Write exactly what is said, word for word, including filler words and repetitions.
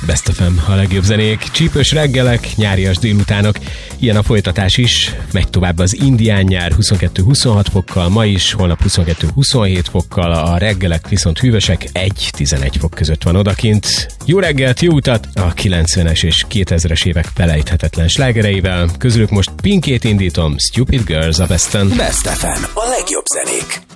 Best ef em, a legjobb zenék, csípős reggelek, nyárias délutánok. Ilyen a folytatás is, megy tovább az indián nyár huszonkettő-huszonhat fokkal, ma is, holnap huszonkettő-huszonhét fokkal, a reggelek viszont hűvösek, egy-tizenegy fok között van odakint. Jó reggelt, jó utat a kilencvenes és kétezres évek felejthetetlen slágereivel. Közülük most Pinkét indítom, Stupid Girls a Besten. Best ef em, a legjobb zenék.